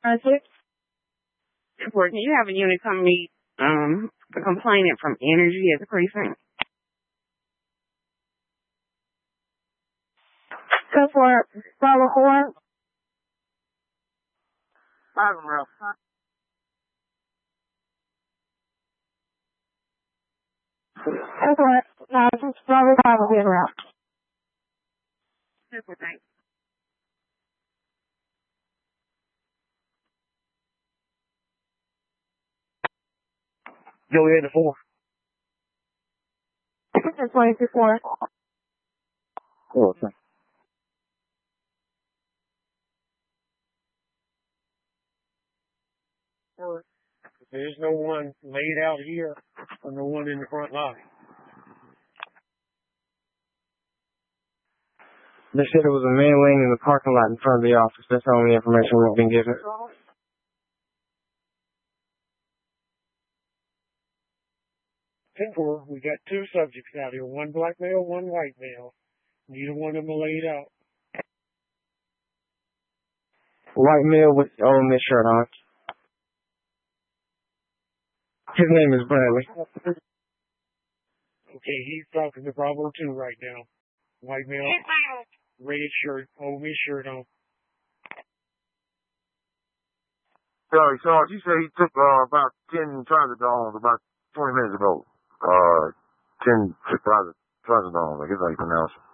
Six. Report, can you have a unit come meet a complainant from Energy at the precinct? Go for it. Bravo 4. Bravo, bro. Go for it. No, it's Bravo 5 will be en route. Super, thanks. Joey at the 4. That's 22-4. Cool, thanks. There's no one laid out here or no one in the front line. They said it was a man laying in the parking lot in front of the office. That's the only information we've been given. 10-4, we got two subjects out here, one black male, one white male. Neither one of them are laid out. White male with this shirt on. His name is Bradley. Okay, he's talking to Bravo 2 right now. White male, red shirt, shirt on. Sorry, Sarge, you said he took about 10 trizodones about 20 minutes ago. 10 trizodones, I guess how you pronounce it.